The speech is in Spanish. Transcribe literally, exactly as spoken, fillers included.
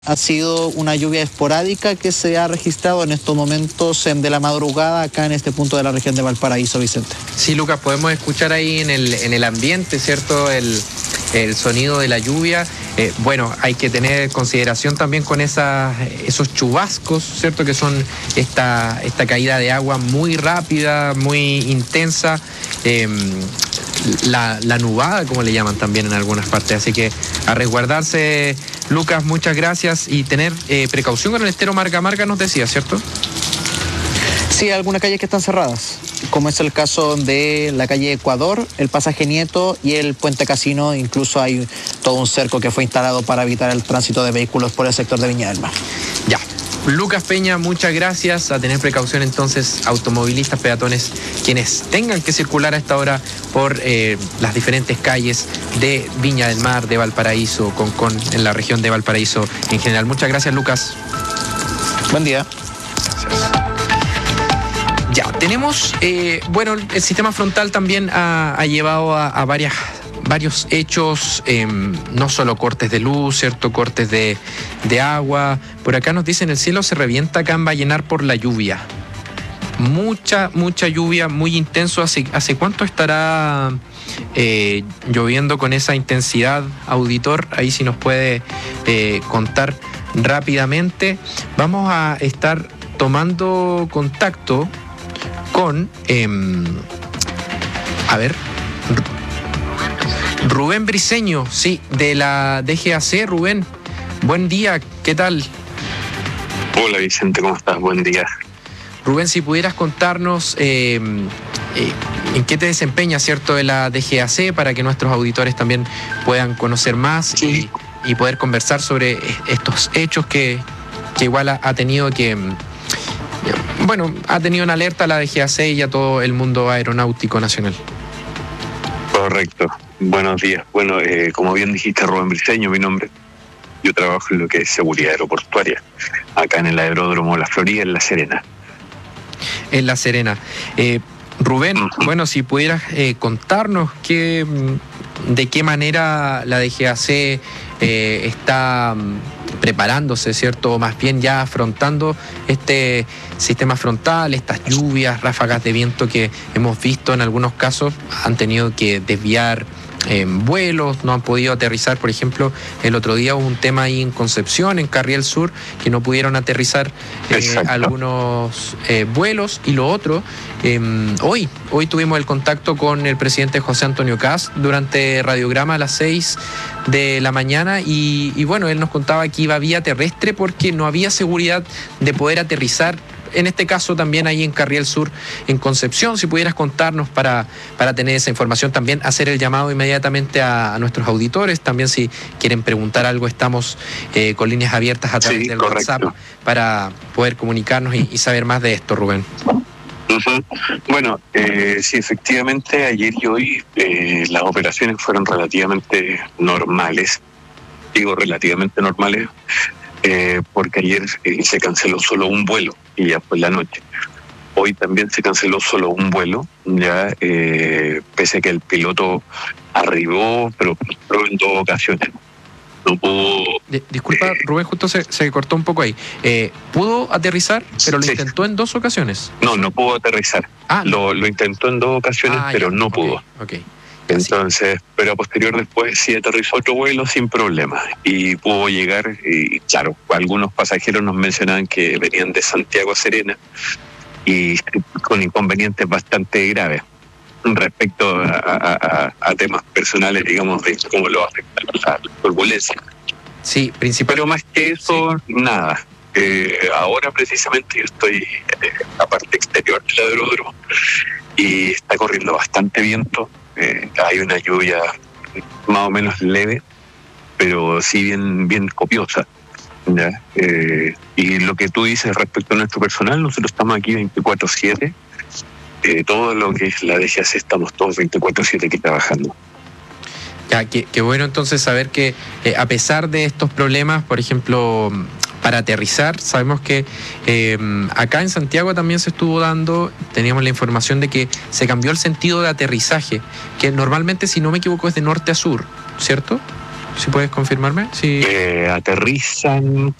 Ha sido una lluvia esporádica que se ha registrado en estos momentos de la madrugada acá en este punto de la región de Valparaíso, Vicente. Sí, Lucas, podemos escuchar ahí en el, en el ambiente, ¿cierto?, el, el sonido de la lluvia. Eh, bueno, hay que tener consideración también con esas, esos chubascos, ¿cierto?, que son esta, esta caída de agua muy rápida, muy intensa. Eh, La, la nubada, como le llaman también en algunas partes. Así que a resguardarse, Lucas, muchas gracias, y tener eh, precaución con el estero Marga Marga, nos decía, ¿cierto? Sí, hay algunas calles que están cerradas, como es el caso de la calle Ecuador, el pasaje Nieto y el puente Casino. Incluso hay todo un cerco que fue instalado para evitar el tránsito de vehículos por el sector de Viña del Mar. Ya. Lucas Peña, muchas gracias. A tener precaución entonces, automovilistas, peatones, quienes tengan que circular a esta hora por eh, las diferentes calles de Viña del Mar, de Valparaíso, Concón, en la región de Valparaíso en general. Muchas gracias, Lucas. Buen día. Gracias. Ya, tenemos, eh, bueno, el sistema frontal también ha, ha llevado a, a varias... varios hechos, eh, no solo cortes de luz, cierto, cortes de, de agua. Por acá nos dicen, el cielo se revienta acá en Vallenar por la lluvia. Mucha, mucha lluvia, muy intenso. ¿Hace, hace cuánto estará eh, lloviendo con esa intensidad, auditor? Ahí sí nos puede eh, contar rápidamente. Vamos a estar tomando contacto con, eh, a ver... Rubén Briceño, sí, de la D G A C. Rubén, buen día, ¿qué tal? Hola Vicente, ¿cómo estás? Buen día. Rubén, si pudieras contarnos eh, eh, en qué te desempeñas, ¿cierto?, de la D G A C, para que nuestros auditores también puedan conocer más, sí, y, y poder conversar sobre estos hechos que, que igual ha, ha tenido que... Bueno, ha tenido una alerta a la D G A C y a todo el mundo aeronáutico nacional. Correcto. Buenos días. Bueno, eh, como bien dijiste, Rubén Briceño, mi nombre. Yo trabajo en lo que es seguridad aeroportuaria, acá en el aeródromo La Florida, en La Serena. En La Serena. Eh, Rubén, uh-huh. bueno, si pudieras eh, contarnos qué, de qué manera la D G A C eh, está preparándose, ¿cierto? O más bien ya afrontando este sistema frontal, estas lluvias, ráfagas de viento que hemos visto en algunos casos, han tenido que desviar en vuelos, no han podido aterrizar. Por ejemplo, el otro día hubo un tema ahí en Concepción, en Carriel Sur, que no pudieron aterrizar eh, algunos eh, vuelos. Y lo otro, eh, hoy, hoy tuvimos el contacto con el presidente José Antonio Kast durante Radiograma a las seis de la mañana y, y bueno, él nos contaba que iba vía terrestre porque no había seguridad de poder aterrizar. En este caso también ahí en Carriel Sur, en Concepción. Si pudieras contarnos para, para tener esa información, también hacer el llamado inmediatamente a, a nuestros auditores. También si quieren preguntar algo, estamos eh, con líneas abiertas a través sí, del correcto. WhatsApp para poder comunicarnos y, y saber más de esto, Rubén. Uh-huh. Bueno, eh, sí, efectivamente ayer y hoy eh, las operaciones fueron relativamente normales. Digo relativamente normales Eh, porque ayer eh, se canceló solo un vuelo y ya fue la noche. Hoy también se canceló solo un vuelo, ya eh, pese a que el piloto arribó, pero, pero en dos ocasiones. No pudo... Disculpa, eh, Rubén, justo se, se cortó un poco ahí. Eh, ¿Pudo aterrizar, pero lo sí. intentó en dos ocasiones? No, no pudo aterrizar. Ah, lo, lo intentó en dos ocasiones, ah, pero ya. no pudo. Ok. okay. Entonces, pero a posterior después sí aterrizó otro vuelo sin problema y pudo llegar, y claro, algunos pasajeros nos mencionaban que venían de Santiago a Serena y con inconvenientes bastante graves respecto a, a, a temas personales, digamos, de cómo lo afecta la turbulencia. Sí, principal. Pero más que eso, sí. nada. Eh, ahora precisamente yo estoy en la parte exterior del aeródromo y está corriendo bastante viento. Eh, hay una lluvia más o menos leve, pero sí bien, bien copiosa. ¿ya? Eh, y lo que tú dices respecto a nuestro personal, nosotros estamos aquí veinticuatro siete. Eh, todo lo que es la D G A C estamos todos veinticuatro siete aquí trabajando. Ya, qué, qué bueno entonces saber que eh, a pesar de estos problemas, por ejemplo, para aterrizar, sabemos que eh, acá en Santiago también se estuvo dando, teníamos la información de que se cambió el sentido de aterrizaje, que normalmente, si no me equivoco, es de norte a sur, ¿cierto? Si puedes confirmarme. Si... Eh, aterrizan